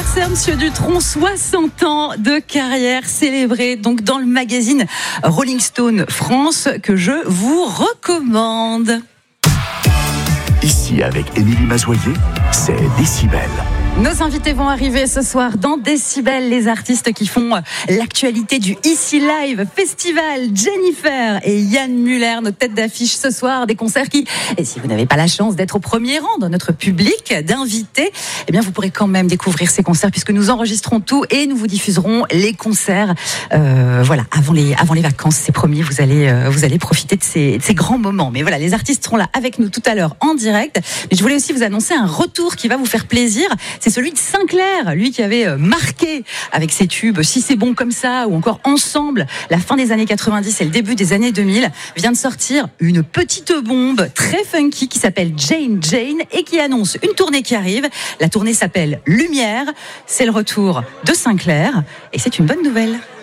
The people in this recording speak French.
anniversaire, Monsieur Dutronc, 60 ans de carrière célébrée donc dans le magazine Rolling Stone France que je vous recommande. Ici, avec Émilie Mazoyer, c'est Décibel. Nos invités vont arriver ce soir dans Décibel, les artistes qui font l'actualité du Ici Live Festival. Jennifer et Yann Muller, nos têtes d'affiche ce soir, des concerts qui, et si vous n'avez pas la chance d'être au premier rang dans notre public d'invités, eh bien vous pourrez quand même découvrir ces concerts puisque nous enregistrons tout et nous vous diffuserons les concerts avant les vacances, c'est promis, vous allez profiter de ces grands moments. Mais voilà, les artistes seront là avec nous tout à l'heure en direct. Mais je voulais aussi vous annoncer un retour qui va vous faire plaisir. C'est celui de Sinclair, lui qui avait marqué avec ses tubes Si c'est bon comme ça ou encore Ensemble, la fin des années 90 et le début des années 2000, vient de sortir une petite bombe très funky qui s'appelle Jane Jane et qui annonce une tournée qui arrive. La tournée s'appelle Lumière, c'est le retour de Sinclair et c'est une bonne nouvelle.